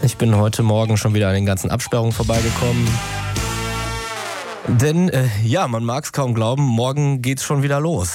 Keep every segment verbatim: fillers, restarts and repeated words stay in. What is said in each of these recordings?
Ich bin heute Morgen schon wieder an den ganzen Absperrungen vorbeigekommen. Denn, äh, ja, man mag es kaum glauben, morgen geht's schon wieder los.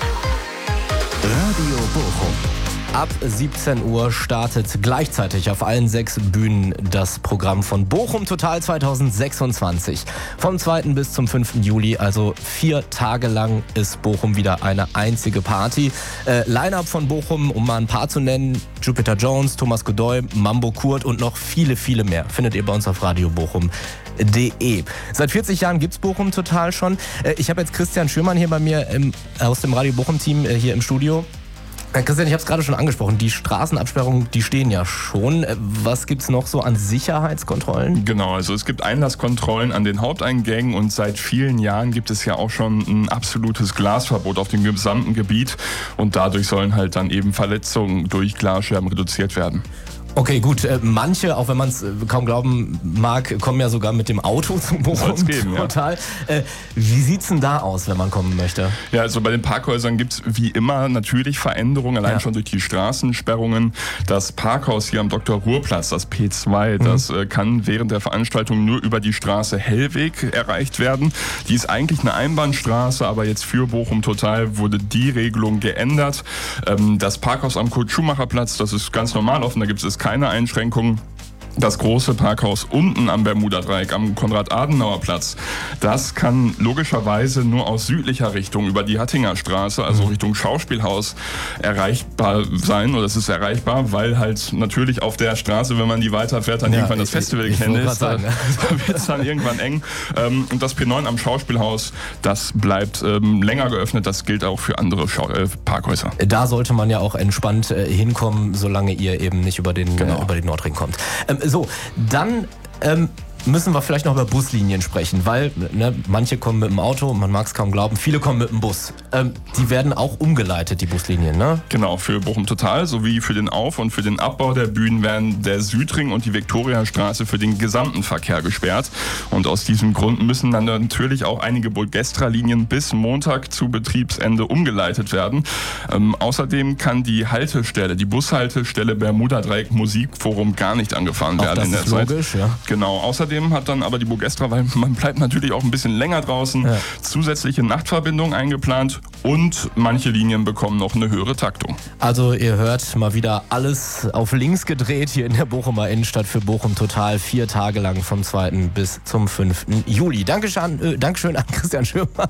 Radio Bochum. Ab siebzehn Uhr startet gleichzeitig auf allen sechs Bühnen das Programm von Bochum Total zwanzig sechsundzwanzig. Vom zweiten bis zum fünften Juli, also vier Tage lang, ist Bochum wieder eine einzige Party. Äh, Line-Up von Bochum, um mal ein paar zu nennen: Jupiter Jones, Thomas Godoy, Mambo Kurt und noch viele, viele mehr. Findet ihr bei uns auf radio bochum punkt de. Seit vierzig Jahren gibt's Bochum Total schon. Äh, ich habe jetzt Christian Schürmann hier bei mir im, aus dem Radio Bochum-Team äh, hier im Studio. Christian, ich habe es gerade schon angesprochen, die Straßenabsperrungen, die stehen ja schon. Was gibt's noch so an Sicherheitskontrollen? Genau, also es gibt Einlasskontrollen an den Haupteingängen und seit vielen Jahren gibt es ja auch schon ein absolutes Glasverbot auf dem gesamten Gebiet und dadurch sollen halt dann eben Verletzungen durch Glasscherben reduziert werden. Okay, gut. Manche, auch wenn man es kaum glauben mag, kommen ja sogar mit dem Auto zum Bochum Total. Ja. Äh, wie sieht's denn da aus, wenn man kommen möchte? Ja, also bei den Parkhäusern gibt's wie immer natürlich Veränderungen, allein ja. schon durch die Straßensperrungen. Das Parkhaus hier am Doktor Ruhr-Platz, das P zwei, mhm. das äh, kann während der Veranstaltung nur über die Straße Hellweg erreicht werden. Die ist eigentlich eine Einbahnstraße, aber jetzt für Bochum Total wurde die Regelung geändert. Ähm, das Parkhaus am Kurt-Schumacher-Platz, das ist ganz normal offen, da gibt es keine Einschränkungen. Das große Parkhaus unten am Bermuda-Dreieck, am Konrad-Adenauer-Platz, das kann logischerweise nur aus südlicher Richtung über die Hattinger Straße, also Richtung Schauspielhaus, erreichbar sein. Oder es ist erreichbar, weil halt natürlich auf der Straße, wenn man die weiterfährt, dann ja, irgendwann das Festivalgelände ist. Da, da wird es dann irgendwann eng. Und das P neun am Schauspielhaus, das bleibt ähm, länger geöffnet. Das gilt auch für andere Schau- äh, Parkhäuser. Da sollte man ja auch entspannt äh, hinkommen, solange ihr eben nicht über den, genau. äh, über den Nordring kommt. Ähm, So, dann ähm, müssen wir vielleicht noch über Buslinien sprechen, weil ne, manche kommen mit dem Auto, man mag es kaum glauben, viele kommen mit dem Bus. Ähm, die werden auch umgeleitet, die Buslinien, ne? Genau, für Bochum Total sowie für den Auf- und für den Abbau der Bühnen werden der Südring und die Viktoriastraße für den gesamten Verkehr gesperrt. Und aus diesem Grund müssen dann natürlich auch einige Bogestra-Linien bis Montag zu Betriebsende umgeleitet werden. Ähm, außerdem kann die Haltestelle, die Bushaltestelle Bermuda-Dreieck Musikforum gar nicht angefahren auch werden das in der ist Zeit. Logisch, ja. Genau, außerdem hat dann aber die Bogestra, weil man bleibt natürlich auch ein bisschen länger draußen, ja. zusätzliche Nachtverbindungen eingeplant und manche Linien bekommen noch eine höhere Taktung. Also ihr hört mal wieder alles auf links gedreht hier in der Bochumer Innenstadt für Bochum Total. Vier Tage lang vom zweiten bis zum fünften Juli. Dankeschön, äh, Dankeschön an Christian Schürmann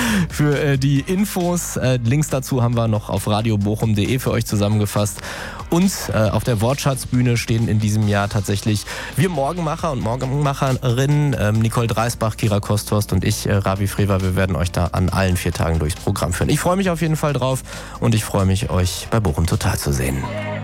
für äh, die Infos. Äh, Links dazu haben wir noch auf radio bochum punkt de für euch zusammengefasst. Und äh, auf der Wortschatzbühne stehen in diesem Jahr tatsächlich wir Morgenmacher und Morgenmacherinnen, ähm, Nicole Dreisbach, Kira Kosthorst und ich, äh, Ravi Frewer. Wir werden euch da an allen vier Tagen durchs Programm führen. Ich freue mich auf jeden Fall drauf und ich freue mich, euch bei Bochum Total zu sehen.